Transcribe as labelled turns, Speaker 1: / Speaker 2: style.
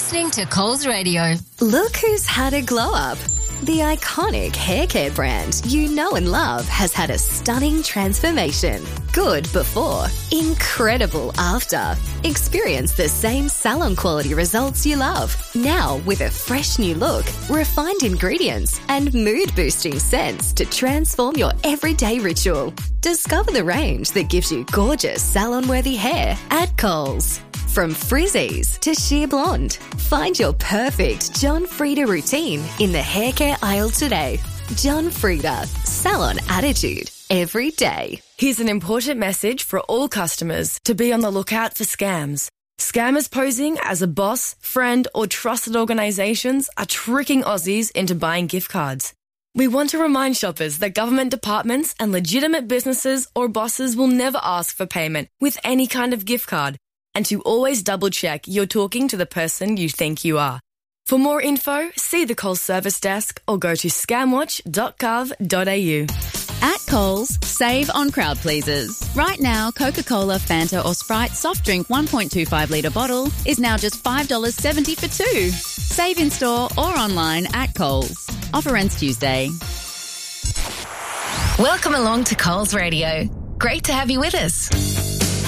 Speaker 1: listening to Coles Radio.
Speaker 2: Look who's had a glow up. The iconic hair care brand you know and love has had a stunning transformation. Good before, incredible after. Experience the same salon quality results you love. Now with a fresh new look, refined ingredients, and mood boosting scents to transform your everyday ritual. Discover the range that gives you gorgeous salon-worthy hair at Coles. From frizzies to sheer blonde, find your perfect John Frieda routine in the hair care aisle today. John Frieda, salon attitude every day.
Speaker 3: Here's an important message for all customers to be on the lookout for scams. Scammers posing as a boss, friend, or trusted organisations are tricking Aussies into buying gift cards. We want to remind shoppers that government departments and legitimate businesses or bosses will never ask for payment with any kind of gift card, and to always double-check you're talking to the person you think you are. For more info, see the Coles service desk or go to scamwatch.gov.au.
Speaker 4: At Coles, save on crowd pleasers. Right now, Coca-Cola, Fanta or Sprite soft drink 1.25 litre bottle is now just $5.70 for two. Save in store or online at Coles. Offer ends Tuesday.
Speaker 1: Welcome along to Coles Radio. Great to have you with us.